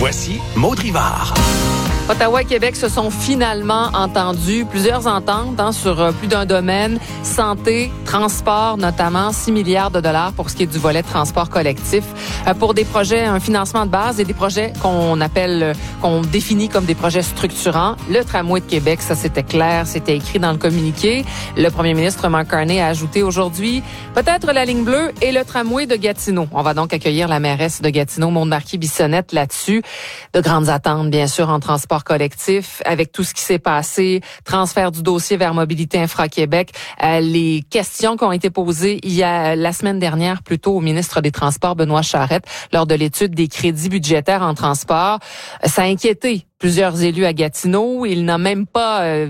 Voici Maud Rivard. Ottawa et Québec se sont finalement entendus. Plusieurs ententes sur plus d'un domaine. Santé, transport notamment, 6 milliards de dollars pour ce qui est du volet de transport collectif. Pour des projets, un financement de base et des projets qu'on définit comme des projets structurants. Le tramway de Québec, ça c'était clair, c'était écrit dans le communiqué. Le premier ministre Mark Carney a ajouté aujourd'hui peut-être la ligne bleue et le tramway de Gatineau. On va donc accueillir la mairesse de Gatineau, Maude Marquis-Bissonnette, là-dessus. De grandes attentes, bien sûr, en transport collectif, avec tout ce qui s'est passé, transfert du dossier vers Mobilité Infra-Québec, les questions qui ont été posées la semaine dernière plutôt au ministre des Transports, Benoît Charette, lors de l'étude des crédits budgétaires en transport. Ça a inquiété plusieurs élus à Gatineau. Il n'a même pas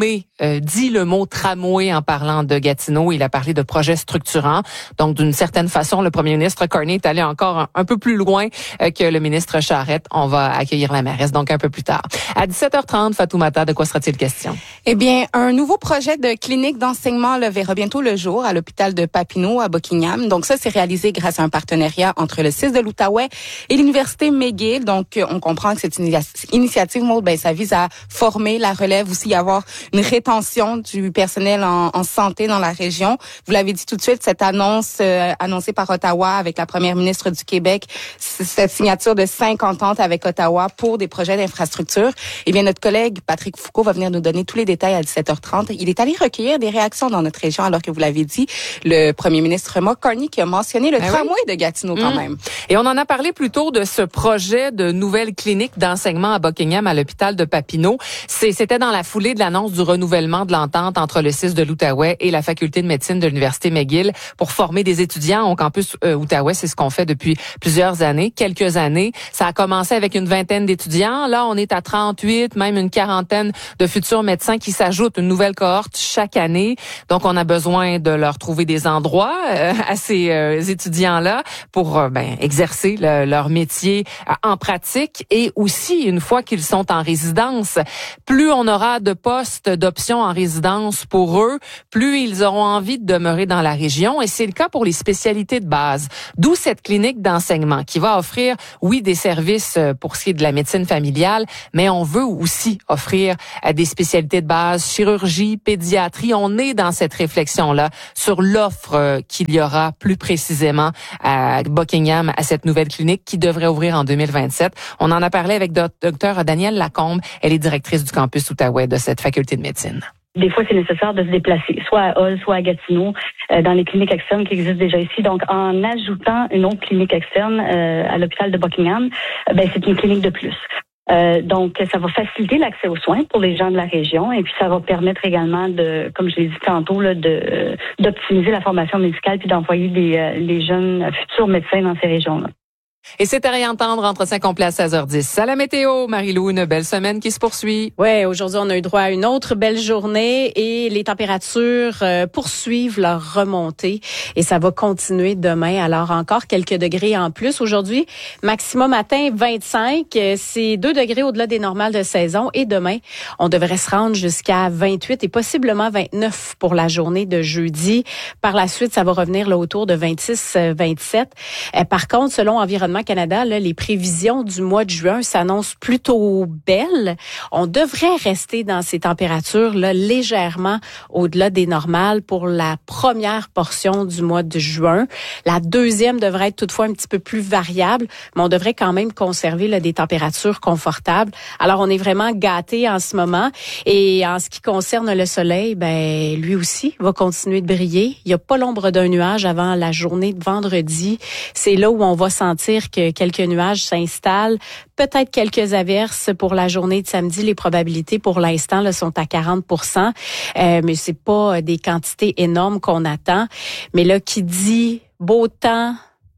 dit le mot tramway en parlant de Gatineau. Il a parlé de projets structurants. Donc, d'une certaine façon, le premier ministre Carney est allé encore un peu plus loin que le ministre Charette. On va accueillir la mairesse donc un peu plus tard. À 17h30, Fatoumata, de quoi sera-t-il question? Eh bien, un nouveau projet de clinique d'enseignement verra bientôt le jour à l'hôpital de Papineau à Buckingham. Donc, ça, c'est réalisé grâce à un partenariat entre le CIS de l'Outaouais et l'Université McGill. Donc, on comprend que cette initiative, ça vise à former la relève, aussi avoir une rétention du personnel en santé dans la région. Vous l'avez dit tout de suite, cette annonce annoncée par Ottawa avec la première ministre du Québec, cette signature de 5 ententes avec Ottawa pour des projets d'infrastructure. Eh bien, notre collègue Patrick Foucault va venir nous donner tous les détails à 17h30. Il est allé recueillir des réactions dans notre région, alors que vous l'avez dit, le premier ministre Mark Carney qui a mentionné le tramway de Gatineau quand même. Et on en a parlé plus tôt de ce projet de nouvelle clinique d'enseignement à Buckingham à l'hôpital de Papineau. C'était dans la foulée de l'annonce du renouvellement de l'entente entre le CIS de l'Outaouais et la faculté de médecine de l'Université McGill pour former des étudiants au campus Outaouais. C'est ce qu'on fait depuis plusieurs années, quelques années. Ça a commencé avec une vingtaine d'étudiants. Là, on est à 38, même une quarantaine de futurs médecins qui s'ajoutent, une nouvelle cohorte chaque année. Donc, on a besoin de leur trouver des endroits à ces étudiants-là pour exercer leur métier en pratique et aussi, une fois qu'ils sont en résidence, plus on aura de postes, d'options en résidence pour eux, plus ils auront envie de demeurer dans la région. Et c'est le cas pour les spécialités de base. D'où cette clinique d'enseignement qui va offrir, oui, des services pour ce qui est de la médecine familiale, mais on veut aussi offrir des spécialités de base, chirurgie, pédiatrie. On est dans cette réflexion-là sur l'offre qu'il y aura plus précisément à Buckingham, à cette nouvelle clinique qui devrait ouvrir en 2027. On en a parlé avec Dr. Danielle Lacombe. Elle est directrice du campus Outaouais de cette faculté de médecine. Des fois, c'est nécessaire de se déplacer, soit à Hull, soit à Gatineau, dans les cliniques externes qui existent déjà ici. Donc, en ajoutant une autre clinique externe à l'hôpital de Buckingham, c'est une clinique de plus. Donc, ça va faciliter l'accès aux soins pour les gens de la région et puis ça va permettre également de, comme je l'ai dit tantôt, d'optimiser la formation médicale puis d'envoyer les jeunes futurs médecins dans ces régions-là. Et c'est à réentendre entretien complet à 16h10. À la météo, Marie-Lou, une belle semaine qui se poursuit. Ouais, aujourd'hui, on a eu droit à une autre belle journée et les températures poursuivent leur remontée et ça va continuer demain. Alors, encore quelques degrés en plus. Aujourd'hui, maximum matin 25. C'est 2 degrés au-delà des normales de saison. Et demain, on devrait se rendre jusqu'à 28 et possiblement 29 pour la journée de jeudi. Par la suite, ça va revenir là autour de 26-27. Par contre, selon Environnement Canada, là, les prévisions du mois de juin s'annoncent plutôt belles. On devrait rester dans ces températures-là légèrement au-delà des normales pour la première portion du mois de juin. La deuxième devrait être toutefois un petit peu plus variable, mais on devrait quand même conserver là, des températures confortables. Alors, on est vraiment gâtés en ce moment. Et en ce qui concerne le soleil, lui aussi va continuer de briller. Il n'y a pas l'ombre d'un nuage avant la journée de vendredi. C'est là où on va sentir que quelques nuages s'installent, peut-être quelques averses pour la journée de samedi. Les probabilités pour l'instant là, sont à 40%, mais c'est pas des quantités énormes qu'on attend. Mais là, qui dit beau temps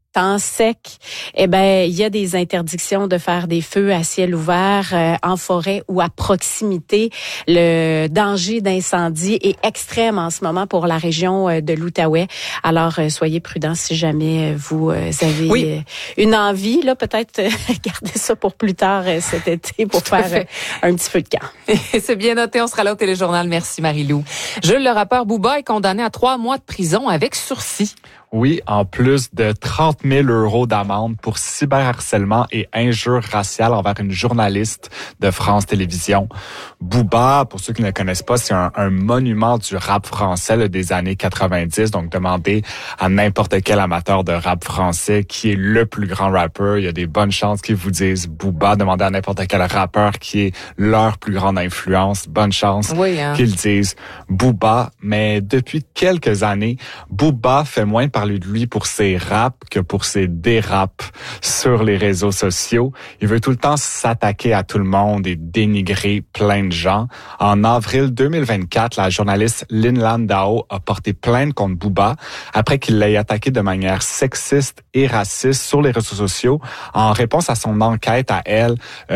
sec, il y a des interdictions de faire des feux à ciel ouvert en forêt ou à proximité. Le danger d'incendie est extrême en ce moment pour la région de l'Outaouais. Alors, soyez prudents si jamais vous avez une envie, là, peut-être garder ça pour plus tard cet été pour faire un petit feu de camp. C'est bien noté, on sera là au Téléjournal. Merci Marie-Lou. Jules, le rappeur Booba est condamné à 3 mois de prison avec sursis. Oui, en plus de 30 000 € d'amende pour cyberharcèlement et injures raciales envers une journaliste de France Télévisions. Booba, pour ceux qui ne le connaissent pas, c'est un monument du rap français là, des années 90. Donc, demandez à n'importe quel amateur de rap français qui est le plus grand rappeur. Il y a des bonnes chances qu'ils vous disent Booba. Demandez à n'importe quel rappeur qui est leur plus grande influence. Bonne chance qu'ils disent Booba. Mais depuis quelques années, Booba fait moins parler de lui pour ses raps que pour ses dérapes sur les réseaux sociaux. Il veut tout le temps s'attaquer à tout le monde et dénigrer plein de gens. En avril 2024, la journaliste Lynn Landau a porté plainte contre Booba après qu'il l'ait attaqué de manière sexiste et raciste sur les réseaux sociaux en réponse à son enquête à elle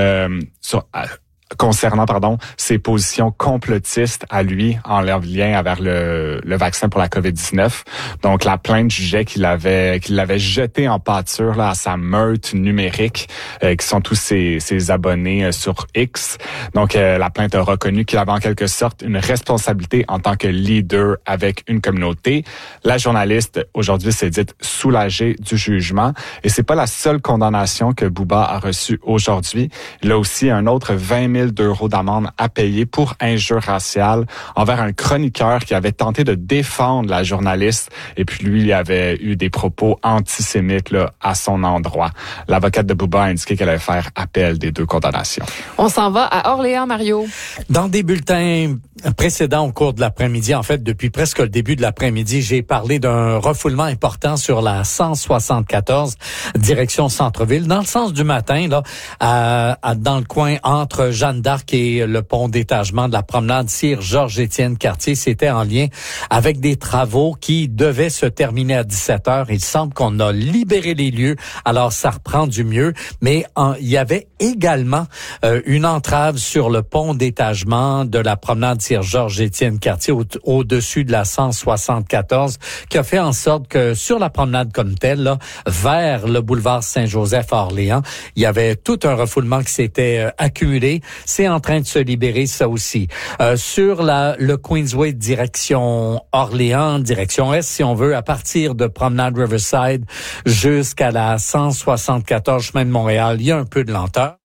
concernant ses positions complotistes à lui en lien avec le vaccin pour la COVID-19. Donc la plainte jugeait qu'il l'avait jeté en pâture là à sa meute numérique qui sont tous ses abonnés sur X. Donc la plainte a reconnu qu'il avait en quelque sorte une responsabilité en tant que leader avec une communauté. La journaliste aujourd'hui s'est dite soulagée du jugement et c'est pas la seule condamnation que Booba a reçue aujourd'hui. Il a aussi un autre 20 000 € d'amende à payer pour injure raciale envers un chroniqueur qui avait tenté de défendre la journaliste et puis lui, il avait eu des propos antisémites là, à son endroit. L'avocate de Booba a indiqué qu'elle allait faire appel des deux condamnations. On s'en va à Orléans, Mario. Dans des bulletins précédents au cours de l'après-midi, en fait, depuis presque le début de l'après-midi, j'ai parlé d'un refoulement important sur la 174 direction centre-ville, dans le sens du matin, là, dans le coin entre Jeanne d'Arc et le pont d'étagement de la promenade Sir Georges-Étienne Cartier. C'était en lien avec des travaux qui devaient se terminer à 17h. Il semble qu'on a libéré les lieux, alors ça reprend du mieux. Mais il y avait également une entrave sur le pont d'étagement de la promenade Sir Georges-Étienne Cartier au-dessus de la 174 qui a fait en sorte que sur la promenade comme telle, là, vers le boulevard Saint-Joseph à Orléans, il y avait tout un refoulement qui s'était accumulé. C'est en train de se libérer, ça aussi. Sur le Queensway direction Orléans, direction Est, si on veut, à partir de Promenade Riverside jusqu'à la 174 chemin de Montréal, il y a un peu de lenteur.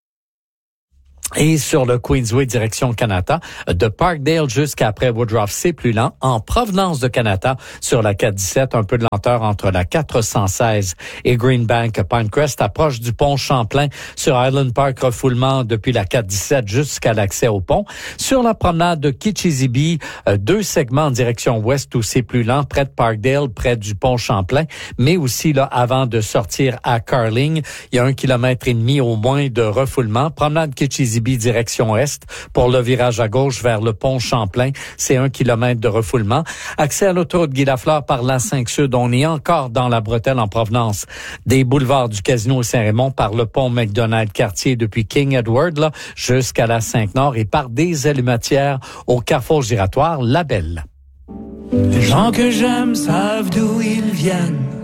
Et sur le Queensway direction Kanata, de Parkdale jusqu'après Woodruff, c'est plus lent. En provenance de Kanata, sur la 417, un peu de lenteur entre la 416 et Greenbank. Pinecrest approche du pont Champlain. Sur Island Park, refoulement depuis la 417 jusqu'à l'accès au pont. Sur la promenade de Kitchissippi, 2 segments en direction ouest où c'est plus lent, près de Parkdale, près du pont Champlain. Mais aussi, là, avant de sortir à Carling, il y a 1,5 km au moins de refoulement. Promenade Kitchissippi direction Est pour le virage à gauche vers le pont Champlain. C'est 1 km de refoulement. Accès à l'autoroute Guy-Lafleur par la 5 Sud. On est encore dans la bretelle en provenance des boulevards du Casino Saint-Raymond par le pont McDonald-Cartier depuis King Edward là, jusqu'à la 5 Nord et par des allumatières au carrefour giratoire La Belle. Les gens que j'aime savent d'où ils viennent.